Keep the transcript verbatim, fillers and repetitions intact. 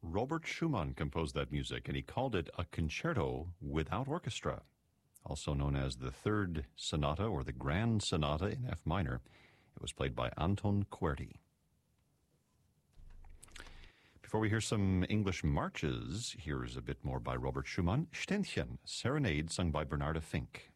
Robert Schumann composed that music, and he called it a concerto without orchestra, also known as the Third Sonata or the Grand Sonata in F minor. It was played by Anton Kuerti. Before we hear some English marches, here's a bit more by Robert Schumann. Ständchen, Serenade, sung by Bernarda Fink.